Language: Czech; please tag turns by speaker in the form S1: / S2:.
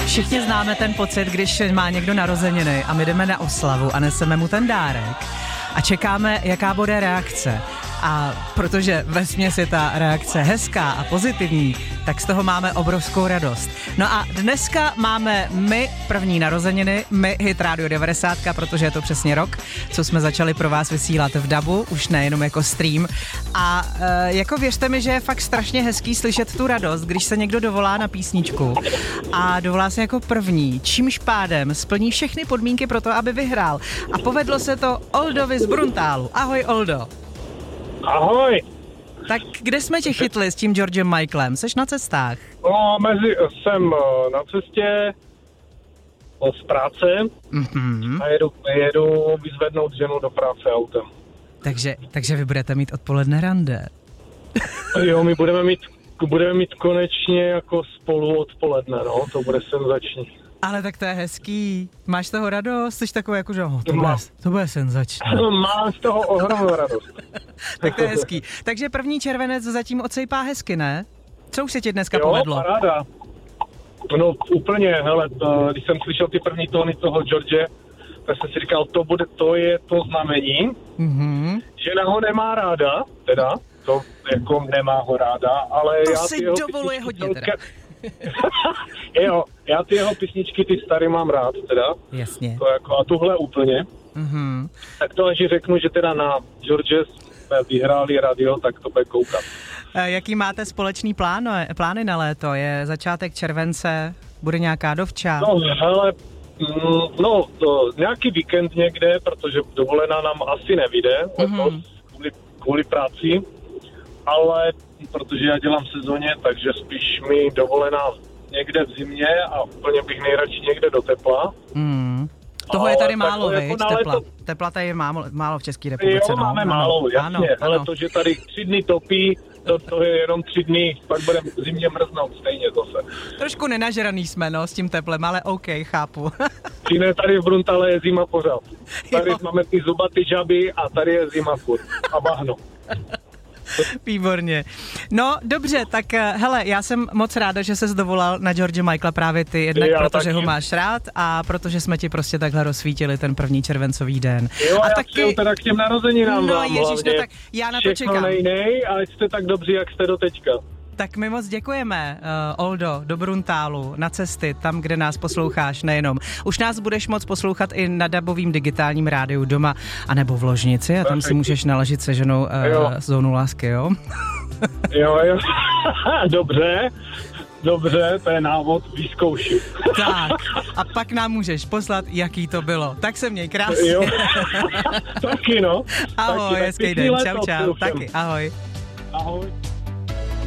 S1: Všichni známe ten pocit, když má někdo narozeniny a my jdeme na oslavu a neseme mu ten dárek a čekáme, jaká bude reakce. A protože vesměs je ta reakce hezká a pozitivní, tak z toho máme obrovskou radost. No a dneska máme my první narozeniny, my Hit Radio 90, protože je to přesně rok, co jsme začali pro vás vysílat v DABu, už nejenom jako stream. A jako věřte mi, že je fakt strašně hezký slyšet tu radost, když se někdo dovolá na písničku a dovolá se jako první, čímž pádem splní všechny podmínky pro to, aby vyhrál. A povedlo se to Oldovi z Bruntálu. Ahoj, Oldo.
S2: Ahoj.
S1: Tak kde jsme tě chytli s tím Georgem Michaelem? Seš na cestách?
S2: No, jsem na cestě z práce a jedu vyzvednout ženu do práce autem.
S1: Takže vy budete mít odpoledne rande.
S2: Jo, my budeme mít konečně jako spolu odpoledne, no, to bude senzační.
S1: Ale tak to je hezký. Máš z toho radost? Jsi takový jako, že to bude senzační.
S2: Mám z toho ohromnou radost.
S1: Tak to je hezký. Takže 1. červenec zatím odsejpá hezky, ne? Co už se ti dneska povedlo?
S2: Jo, paráda. No úplně, hele, když jsem slyšel ty první tóny toho George, tak jsem si říkal, to je to znamení. Mm-hmm. Žena ho nemá ráda, teda, to jako nemá ho ráda, ale
S1: to
S2: já
S1: si dovoluje hodně teda.
S2: Jo, já ty jeho písničky, ty starý mám rád, teda.
S1: Jasně.
S2: To jako, a tuhle úplně. Mm-hmm. Tak to, až řeknu, že teda na George jsme vyhráli radio, tak to bude koukat.
S1: Jaký máte společný plány na léto? Je začátek července? Bude nějaká dovča?
S2: No, hele, nějaký víkend někde, protože dovolená nám asi nevyjde, kvůli práci, ale protože já dělám v sezóně, takže spíš mi dovolená někde v zimě a úplně bych nejradši někde do tepla.
S1: Toho je tady málo, jako tepla. Tepla tady je málo v České republice.
S2: Jo, máme málo, jasně, ale to, že tady 3 dny topí, to je jenom 3 dny, pak budeme v zimě mrznout stejně zase.
S1: Trošku nenažraný jsme, no, s tím teplem, ale OK, chápu.
S2: Ne, tady v Bruntále je zima pořád. Tady máme ty zubaty žaby a tady je zima furt a bahno.
S1: Výborně. No, dobře, tak hele, já jsem moc ráda, že ses dovolal na George Michaela právě ty, jednak protože ho máš rád a protože jsme ti prostě takhle rozsvítili ten 1. červencový den.
S2: Jo,
S1: a
S2: já
S1: taky
S2: přeju teda k těm narozeninám
S1: no,
S2: vám
S1: ježiš, no tak já na to čekám.
S2: Nejnej, a jste tak dobří, jak jste doteďka.
S1: Tak my moc děkujeme, Oldo, do Bruntálu, na cesty, tam, kde nás posloucháš, nejenom. Už nás budeš moc poslouchat i na DABovým digitálním rádiu doma, anebo v ložnici a tam si můžeš naložit se ženou Zónu lásky, jo?
S2: Jo, dobře, to je návod, vyzkouším.
S1: Tak, a pak nám můžeš poslat, jaký to bylo. Tak se měj krásně.
S2: Jo, taky no.
S1: Ahoj, hezký den, čau, taky, ahoj.
S2: Ahoj.